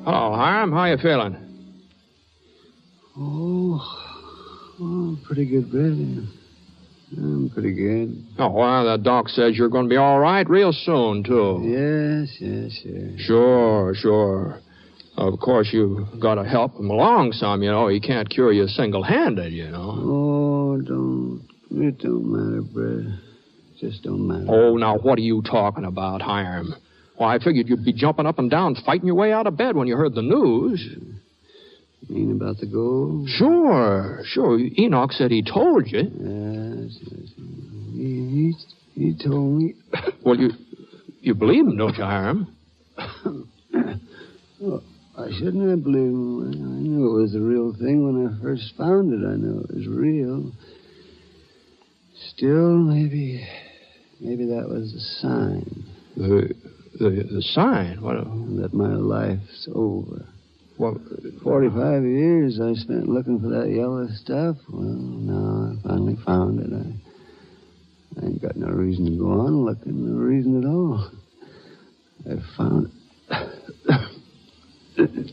Hello, Hiram. How you feeling? Oh, pretty good, Brett. I'm pretty good. Oh, well, the doc says you're going to be all right real soon, too. Yes. Sure. Of course, you've got to help him along some, you know. He can't cure you single-handed, you know. Oh, it don't matter, Brett. Just don't matter. Oh, now, what are you talking about, Hiram? Well, I figured you'd be jumping up and down, fighting your way out of bed when you heard the news. You mean about the gold? Sure. Enoch said he told you. Yes. He told me. Well, you believe him, don't you, Hiram? Well, I shouldn't have believed him. I knew it was the real thing when I first found it. I knew it was real. Still, maybe that was the sign. The sign? What? That my life's over. Well, 45 years I spent looking for that yellow stuff. Well, now I finally found it. I ain't got no reason to go on looking, no reason at all. I found it.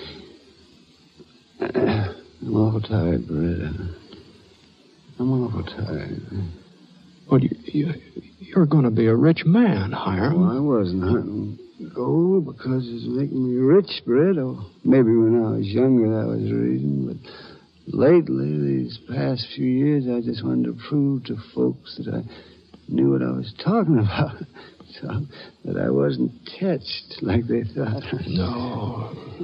I'm awful tired, Beretta. I'm awful tired. Well, you're going to be a rich man, Hiram. Well, I wasn't hunting gold because it's making me rich, Brett. Or maybe when I was younger that was the reason. But lately, these past few years, I just wanted to prove to folks that I knew what I was talking about. So that I wasn't catched like they thought. No,